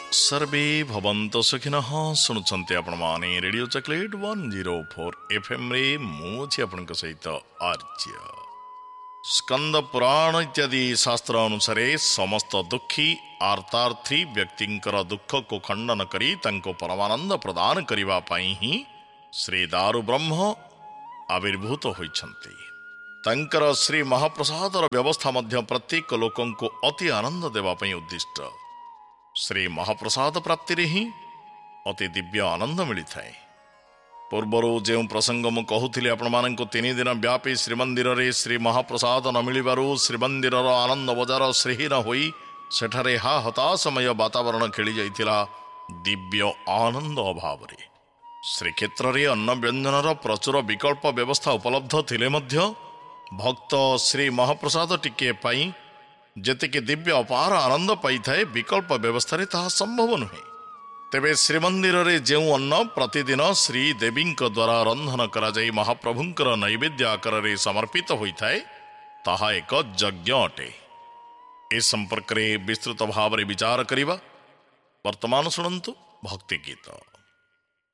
सर्वे भवन्तु सुखिनः शुणुचन्ति आपणमाने radio chocolate 104 FM रे मुझे आपणक सहित आर्य स्कंद पुराण इत्यादि शास्त्र अनुसारे समस्त दुखी आर्तार्थी व्यक्तिंकर दुख को खंडन करी तांको परमानंद प्रदान करिवा पाई ही श्री दारु ब्रह्म आविर्भूत होइछन्ति। तांकर श्री महाप्रसादर व्यवस्था मध्य प्रत्येक लोकं को अति आनंद देवा पाई उद्दिष्ट। श्री महाप्रसाद प्राप्ति रे ही अति दिव्य आनंद मिलिथाए। पूर्वरु जो प्रसंग मु कहूली आपण 3 दिन व्यापी श्रीमंदिर रे श्री महाप्रसाद न मिलिबारु श्रीमंदिर आनंद बजार श्रीहीन होई सेठारे हा हताशमय वातावरण खेली जाइथिला दिव्य आनंद अभाव रे। श्रीक्षेत्र रे अन्न व्यंजनर प्रचुर विकल्प व्यवस्था उपलब्ध थिले मध्य भक्त श्री महाप्रसाद टिके पाई जेतिके दिव्य अपार आनंद पाई थाए विकल्प व्यवस्था रे ताहा संभव नुहे। तेबे श्रीमंदिर रे जेउ अन्न प्रतिदिन श्री देवी द्वारा रंधन करा जाई महाप्रभुंकर नैवेद्य आकार रे समर्पित होइथाए ताहा एक यज्ञ अटे। ए संपर्क रे विस्तृत भाव रे विचार करिबा। वर्तमान शुणन्तु भक्ति गीत।